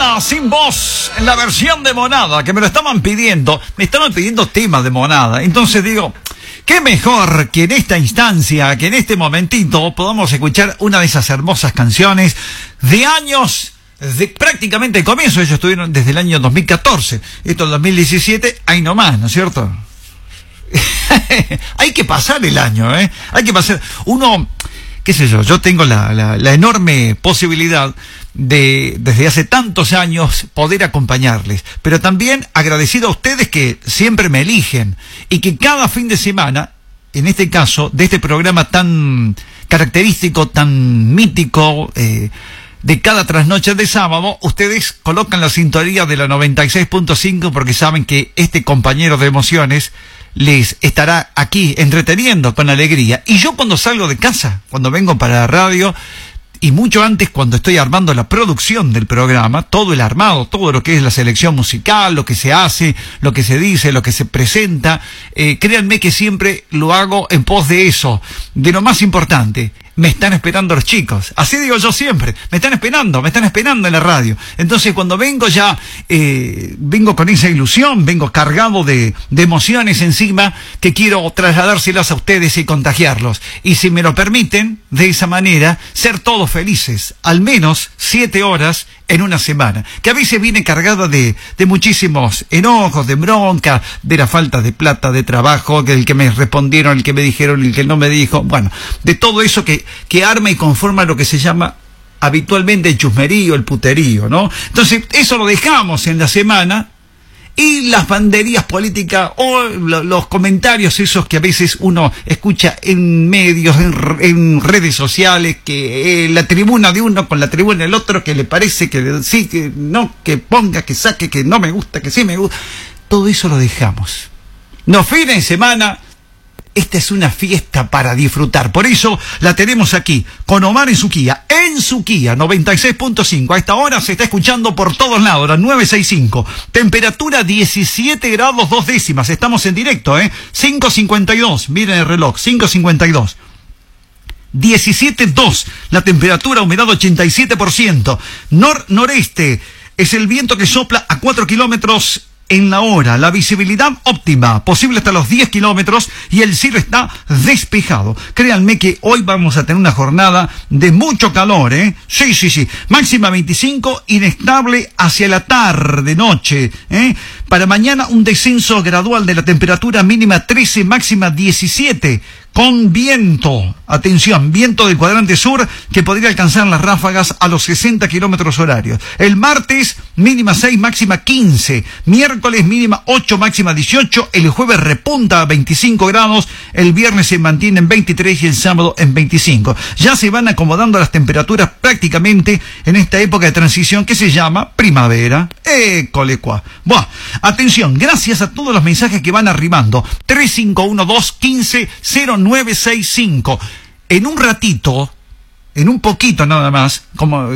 Monada sin voz, en la versión de Monada, que me lo estaban pidiendo. Me estaban pidiendo temas de Monada. Entonces digo, qué mejor que en esta instancia, que en este momentito, podamos escuchar una de esas hermosas canciones de años, de prácticamente el comienzo. Ellos estuvieron desde el año 2014. Esto es 2017, ahí nomás, ¿no es cierto? Hay que pasar el año, ¿eh? Hay que pasar. Uno, qué sé yo tengo la enorme posibilidad de, desde hace tantos años, poder acompañarles. Pero también agradecido a ustedes que siempre me eligen y que cada fin de semana, en este caso, de este programa tan característico, tan mítico, de cada trasnoche de sábado, ustedes colocan la sintonía de la 96.5 porque saben que este compañero de emociones les estará aquí entreteniendo con alegría. Y yo cuando salgo de casa, cuando vengo para la radio, y mucho antes cuando estoy armando la producción del programa, todo el armado, todo lo que es la selección musical, lo que se hace, lo que se dice, lo que se presenta, créanme que siempre lo hago en pos de eso, de lo más importante. Me están esperando los chicos, así digo yo siempre, me están esperando en la radio. Entonces cuando vengo ya, vengo con esa ilusión, vengo cargado de emociones encima que quiero trasladárselas a ustedes y contagiarlos. Y si me lo permiten, de esa manera, ser todos felices, al menos 7 horas en una semana, que a veces viene cargada de muchísimos enojos, de bronca, de la falta de plata, de trabajo, del que me respondieron, el que me dijeron, el que no me dijo, bueno, de todo eso que arma y conforma lo que se llama habitualmente el chusmerío, el puterío, ¿no? Entonces, eso lo dejamos en la semana. Y las banderías políticas o los comentarios esos que a veces uno escucha en medios, en redes sociales, que la tribuna de uno con la tribuna del otro, que le parece que sí, que no, que ponga, que saque, que no me gusta, que sí me gusta. Todo eso lo dejamos. Los fines de semana, esta es una fiesta para disfrutar. Por eso la tenemos aquí, con Omar en su Kia 96.5. A esta hora se está escuchando por todos lados, la 965. Temperatura 17 grados 2 décimas. Estamos en directo, 5:52. Miren el reloj, 5:52. 17.2. La temperatura, humedad 87%. Noreste es el viento que sopla a 4 kilómetros en la hora, la visibilidad óptima, posible hasta los 10 kilómetros y el cielo está despejado. Créanme que hoy vamos a tener una jornada de mucho calor, Sí. Máxima 25, inestable hacia la tarde, noche, Para mañana un descenso gradual de la temperatura, mínima 13, máxima 17. Con viento, atención, viento del cuadrante sur que podría alcanzar las ráfagas a los 60 kilómetros horarios. El martes, mínima 6, máxima 15. Miércoles, mínima 8, máxima 18. El jueves repunta a 25 grados. El viernes se mantiene en 23 y el sábado en 25. Ya se van acomodando las temperaturas prácticamente en esta época de transición que se llama primavera. Colecua. Buah, atención, gracias a todos los mensajes que van arribando. 3512-150965. En un ratito, en un poquito nada más, como